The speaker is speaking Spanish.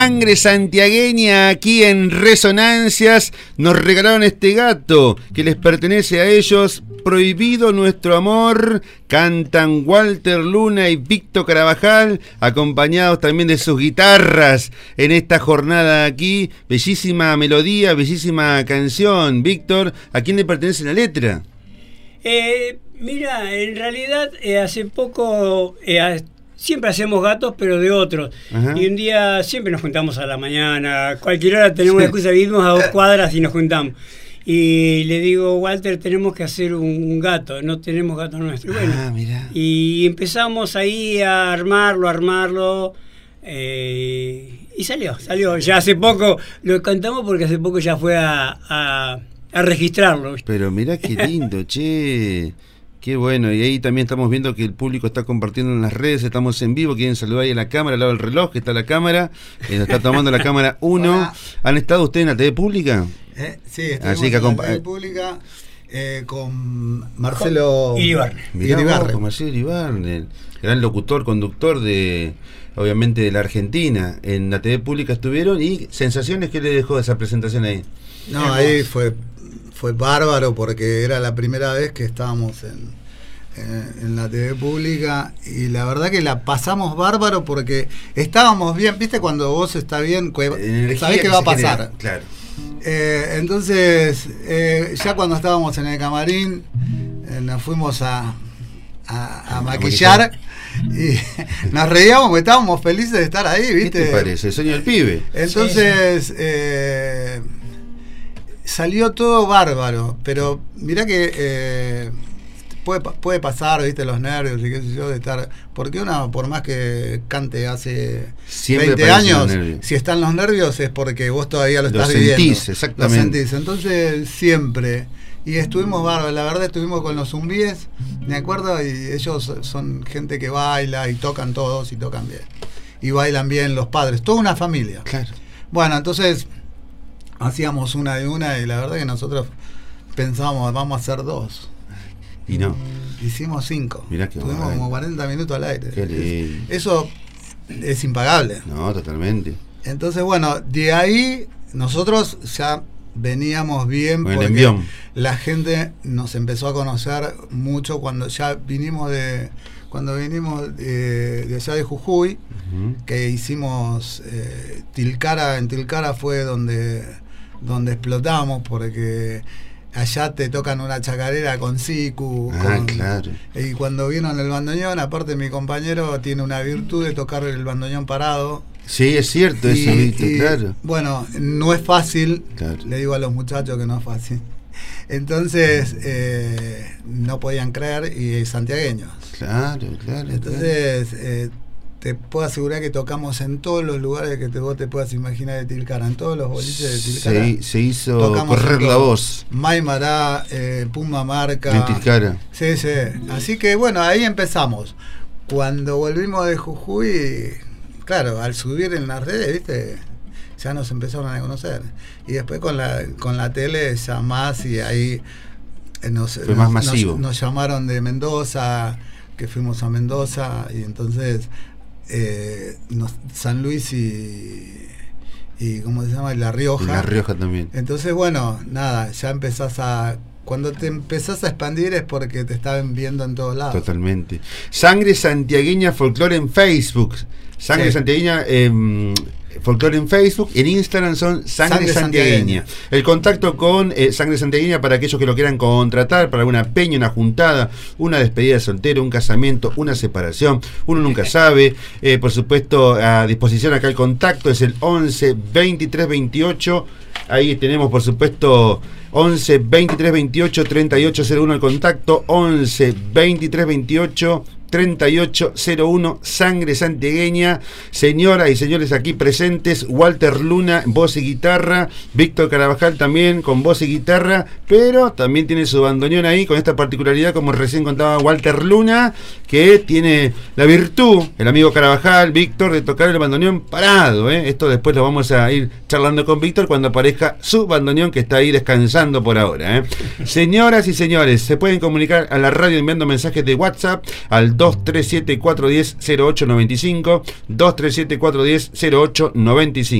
Sangre santiagueña aquí en Resonancias. Nos regalaron este gato que les pertenece a ellos. Prohibido nuestro amor. Cantan Walter Luna y Víctor Carabajal, acompañados también de sus guitarras en esta jornada aquí. Bellísima melodía, bellísima canción. Víctor, ¿a quién le pertenece la letra? Mira, en realidad hace poco... siempre hacemos gatos, pero de otros. Ajá. Y un día siempre nos juntamos a la mañana. Cualquier hora tenemos una excusa, vivimos a 2 cuadras y nos juntamos. Y le digo, Walter, tenemos que hacer un gato. No tenemos gato nuestro. Bueno, mirá. Y empezamos ahí a armarlo. Y salió. Ya hace poco lo cantamos porque hace poco ya fue a registrarlo. Pero mirá qué lindo, che. Qué bueno, y ahí también estamos viendo que el público está compartiendo en las redes, estamos en vivo, quieren saludar ahí a la cámara, al lado del reloj, que está la cámara, nos está tomando la cámara 1. Hola. ¿Han estado ustedes en la TV Pública? Sí, estamos en la TV Pública con Marcelo Iribarne. Con Marcelo Iribarne, gran locutor, conductor de, obviamente, de la Argentina. En la TV Pública estuvieron, y sensaciones, ¿qué le dejó esa presentación ahí? No, ahí fue bárbaro porque era la primera vez que estábamos en la TV Pública y la verdad que la pasamos bárbaro porque estábamos bien, viste cuando vos estás bien, sabés qué va a pasar. Claro. Entonces, ya cuando estábamos en el camarín, nos fuimos a maquillar y nos reíamos porque estábamos felices de estar ahí, ¿viste? ¿Qué te parece? El sueño del pibe. Entonces... sí. Salió todo bárbaro, pero mirá que puede pasar, viste, los nervios y qué sé yo, de estar, porque uno, por más que cante hace siempre 20 años, si están los nervios es porque vos todavía lo estás viviendo. Exactamente. Lo sentís, entonces siempre. Y estuvimos bárbaros, la verdad estuvimos con los zumbíes, me acuerdo, y ellos son gente que baila y tocan todos y tocan bien. Y bailan bien los padres, toda una familia. Claro. Bueno, entonces... hacíamos una de una y la verdad que nosotros pensábamos, vamos a hacer 2. Y no. Hicimos 5. Mirá que tuvimos como 40 minutos al aire. Qué lindo. Eso es impagable. No, totalmente. Entonces, bueno, de ahí nosotros ya veníamos bien con porque la gente nos empezó a conocer mucho cuando ya vinimos de allá de Jujuy, que hicimos Tilcara. En Tilcara fue donde explotamos, porque allá te tocan una chacarera con sicu. Claro. Y cuando vieron el bandoneón, aparte mi compañero tiene una virtud de tocar el bandoneón parado. Sí, es cierto eso, claro. Bueno, no es fácil, claro. Le digo a los muchachos que no es fácil. Entonces, no podían creer, y santiagueños. Claro. Entonces, te puedo asegurar que tocamos en todos los lugares que vos te puedas imaginar de Tilcara, en todos los boliches de Tilcara. Se hizo correr la voz. Maimará, Pumamarca. En Tilcara. Sí. Así que bueno, ahí empezamos. Cuando volvimos de Jujuy, claro, al subir en las redes, viste, ya nos empezaron a conocer. Y después con la tele ya más, y ahí fue más masivo. Nos llamaron de Mendoza, que fuimos a Mendoza, y entonces San Luis y ¿cómo se llama? La Rioja. La Rioja también. Entonces, bueno, nada, ya cuando te empezás a expandir es porque te están viendo en todos lados. Totalmente. Sangre Santiagueña Folclore en Facebook. Sangre Santiagueña Folclore en Facebook. En Instagram son Sangre Santiagueña. El contacto con Sangre Santiagueña para aquellos que lo quieran contratar para una peña, una juntada, una despedida de soltero, un casamiento, una separación, uno nunca sabe. Por supuesto, a disposición acá el contacto es el 11 23 28. Ahí tenemos, por supuesto, 11 23 28 3801 el contacto, 11 23 28 3801, Sangre Santiagueña. Señoras y señores aquí presentes, Walter Luna, voz y guitarra, Víctor Carabajal también con voz y guitarra, pero también tiene su bandoneón ahí, con esta particularidad, como recién contaba Walter Luna, que tiene la virtud, el amigo Carabajal, Víctor, de tocar el bandoneón parado. Esto después lo vamos a ir charlando con Víctor cuando aparezca su bandoneón, que está ahí descansando por ahora. Señoras y señores, se pueden comunicar a la radio enviando mensajes de WhatsApp al 237-410-0895, 237-410-0895.